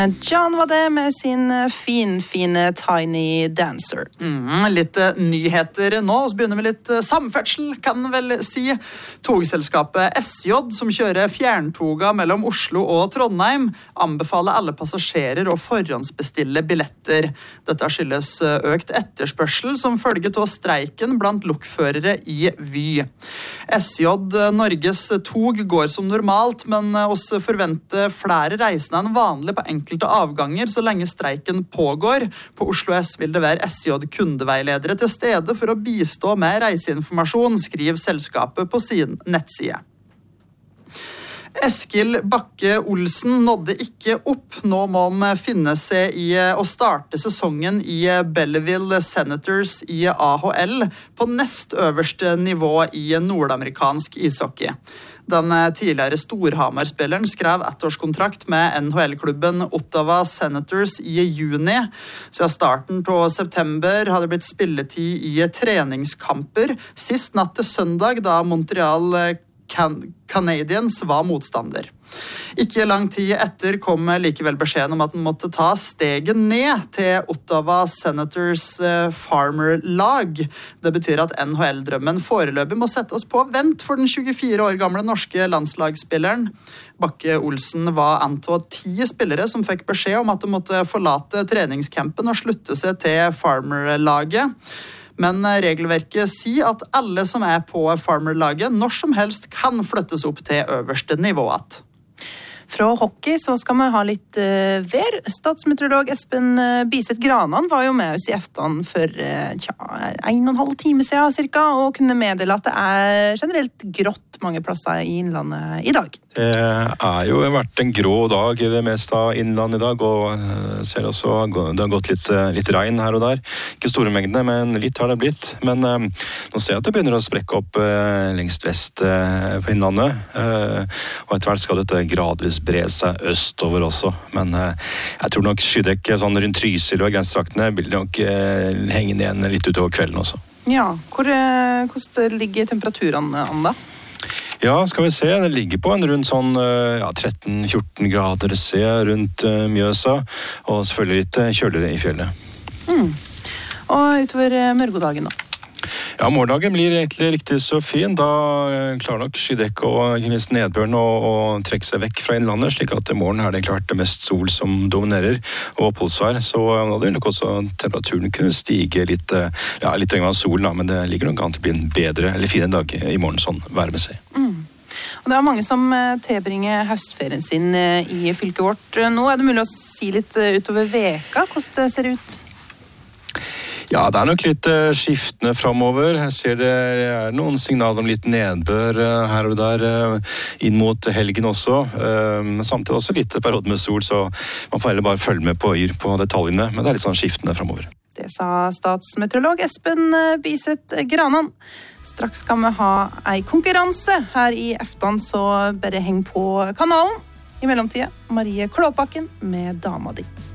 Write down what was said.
John var det med sin fine Tiny Dancer. Litt nyheter nå, og så begynner vi litt samferdsel, kan vel si. Togselskapet SJ, som kjører fjerntoga mellom Oslo og Trondheim, anbefaler alle passasjerer å forhåndsbestille billetter. Dette skyldes økt etterspørsel som følge av streiken blant lokførere i Vy. SJ Norges tog går som normalt, men oss forventer flere reisende enn vanlig på enkelte avganger så lenge streiken pågår. På Oslo S vil det være SJ kundeveiledere til stede for å bistå med reiseinformasjon, skriver selskapet på sin nettside. Eskil Bakke Olsen nådde ikke opp. Nå må han finne seg i å starte sesongen i Belleville Senators i AHL på nest øverste nivå i nordamerikansk ishockey. Den tidligere Storhamar-spilleren skrev ettårskontrakt med NHL-klubben Ottawa Senators i juni. Siden starten på september hadde det blitt spilletid i treningskamper, sist natt til søndag da Montreal Canadiens var motstander. Ikke lang tid etter kom likevel beskjeden om at den måtte ta steget ned til Ottawa Senators Farmer-lag. Det betyr at NHL-drømmen foreløpig må settes på vent for den 24 år gamle norske landslagsspilleren. Bakke Olsen var en av 10 spillere som fikk beskjed om at de måtte forlate treningscampen og slutte seg til Farmer-laget. Men regelverket sier at alle som er på Farmer-laget når som helst kan flyttes opp til øverste nivået. Fra hockey så skal vi ha litt vær. Statsmeteorolog Espen Biseth Granan var jo med oss i aften for 1,5 time siden cirka, og kunne meddele at det er generelt grått mange plasser i innlandet i dag. Det er jo vært en grå dag i det meste av innlandet i dag, og ser også det har gått litt regn her og der. Ikke store mengder, men litt har det blitt. Men nå ser jeg at det begynner å sprekke opp lengst vest på innlandet, og etter hvert skal dette gradvis bre seg østover også. Men jeg tror nok skydekket sånn rundt Trysil og grensetraktene vil nok henge igjen litt utover kvelden også. Ja, hvordan ligger temperaturene an da? Ja, skal vi se. Det ligger på en rundt sånn 13-14 grader rundt Mjøsa, og selvfølgelig litt kjøligere i fjellet. Og utover mørgodagen da? Ja, morgendagen blir egentlig riktig så fin. Da klarer nok skydekket og ikke minst nedbøren å trekke seg vekk fra innlandet, slik at i morgen er det klart det mest sol som dominerer, og oppholdsvær. Så da vil nok også temperaturen kunne stige litt av sol, men det ligger nok an til å bli en bedre eller fin dag i morgen sånn værmessig. Og det er mange som tilbringer høstferien sin i fylket vårt nå. Er det mulig å si litt utover veka? Hvordan det ser ut? Ja, det er nok litt skiftende fremover. Jeg ser det er noen signaler om litt nedbør her og der inn mot helgen også. Men samtidig også litt periode med sol, så man får heller bare følge med på detaljene. Men det er litt sånn skiftende fremover. Det sa statsmeteorolog Espen Biseth Granan. Straks skal vi ha en konkurranse her i aften, så bare heng på kanalen. I mellomtiden, Marie Klåbakken med Dama di.